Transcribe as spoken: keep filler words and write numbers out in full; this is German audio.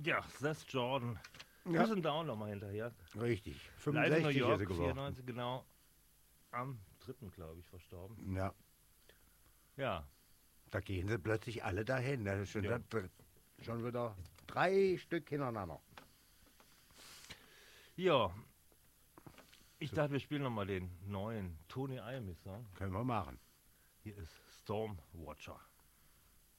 Ja, Seth Jordan. Ja. Wir sind da auch nochmal hinterher. Richtig. Leider New fünfundsechzig ist York, er geworden. vierundneunzig, genau. Am dritten, glaube ich, verstorben. Ja, Ja, da gehen sie plötzlich alle dahin. Das ist schon, Ja. da- schon wieder drei Stück hintereinander. ja. Ich dachte, wir spielen nochmal den neuen Tony Iommi Song. Können wir machen. Hier ist Storm Watcher.